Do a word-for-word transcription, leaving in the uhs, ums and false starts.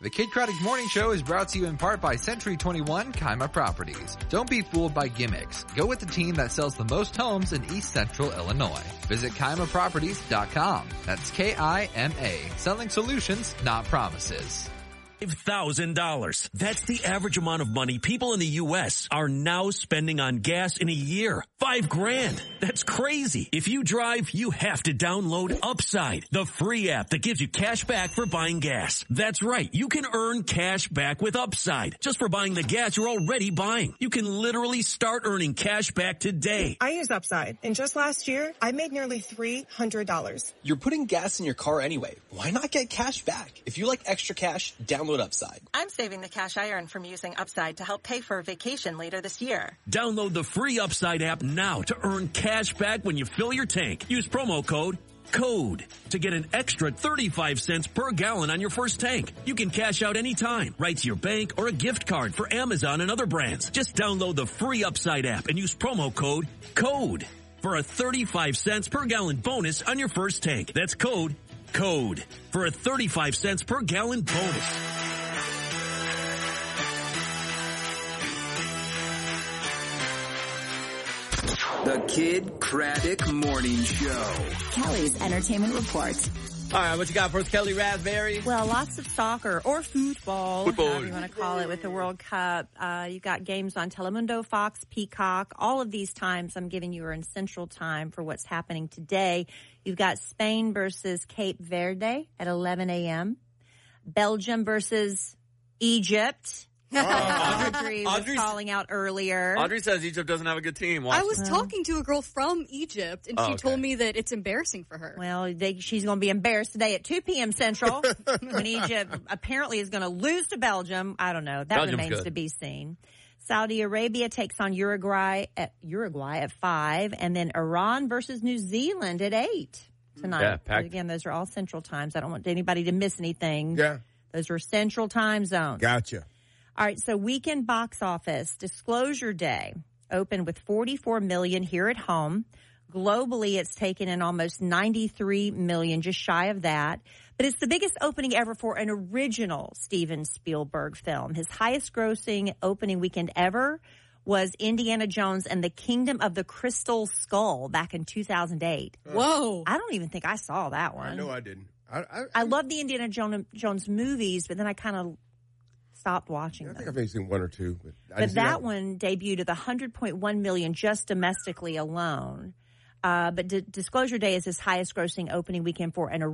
The Kid Craddock Morning Show is brought to you in part by Century twenty-one Kima Properties. Don't be fooled by gimmicks. Go with the team that sells the most homes in East Central Illinois. Visit Kima Properties dot com. That's K I M A. Selling solutions, not promises. five thousand dollars. That's the average amount of money people in the U S are now spending on gas in a year. Five grand. That's crazy. If you drive, you have to download Upside, the free app that gives you cash back for buying gas. That's right. You can earn cash back with Upside just for buying the gas you're already buying. You can literally start earning cash back today. I use Upside, and just last year, I made nearly three hundred dollars. You're putting gas in your car anyway. Why not get cash back? If you like extra cash, download Upside. I'm saving the cash I earn from using Upside to help pay for a vacation later this year. Download the free Upside app now to earn cash back when you fill your tank. Use promo code CODE to get an extra thirty-five cents per gallon on your first tank. You can cash out anytime, right to your bank or a gift card for Amazon and other brands. Just download the free Upside app and use promo code CODE for a thirty-five cents per gallon bonus on your first tank. That's code CODE for a thirty-five cents per gallon bonus. The Kid Craddock Morning Show. Kelly's Entertainment Report. All right, what you got for us, Kelly Raspberry? Well, lots of soccer or football, Football. however you want to call it, with the World Cup. Uh, you got games on Telemundo, Fox, Peacock. All of these times I'm giving you are in Central Time for what's happening today. You've got Spain versus Cape Verde at eleven a.m. Belgium versus Egypt. Oh. Audrey was Audrey's- calling out earlier. Audrey says Egypt doesn't have a good team. Watch I was this. talking to a girl from Egypt, and Oh, she okay. told me that it's embarrassing for her. Well, they, she's going to be embarrassed today at two p.m. Central when Egypt apparently is going to lose to Belgium. I don't know. That Belgium's remains good. to be seen. Saudi Arabia takes on Uruguay at Uruguay at five, and then Iran versus New Zealand at eight tonight. Yeah, packed. Again, those are all Central Times. I don't want anybody to miss anything. Yeah. Those are Central Time zones. Gotcha. All right, so weekend box office, Disclosure Day opened with forty-four million here at home. Globally, it's taken in almost ninety-three million, just shy of that. But it's the biggest opening ever for an original Steven Spielberg film. His highest grossing opening weekend ever was Indiana Jones and the Kingdom of the Crystal Skull back in two thousand eight. Whoa. I don't even think I saw that one. I know I didn't. I, I, I love the Indiana Jones, Jones movies, but then I kind of stopped watching I them. think I've maybe seen one or two. But, I But didn't see that one debuted at one hundred point one million just domestically alone. Uh, but D- Disclosure Day is his highest grossing opening weekend for an